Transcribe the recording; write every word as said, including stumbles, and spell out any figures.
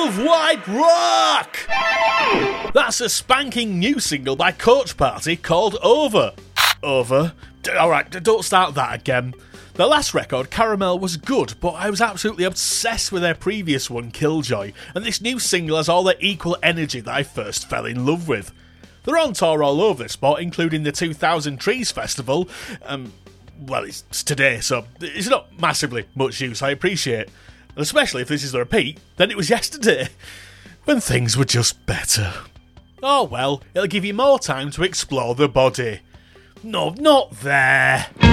of White Rock! That's a spanking new single by Coach Party called Over. Over? Alright, don't start that again. Their last record, Caramel, was good, but I was absolutely obsessed with their previous one, Killjoy, and this new single has all the equal energy that I first fell in love with. They're on tour all over the spot, including the two thousand Trees Festival. Um, well, it's today, so it's not massively much use, I appreciate. And especially if this is the repeat, then it was yesterday, when things were just better. Oh well, it'll give you more time to explore the body. No, not there.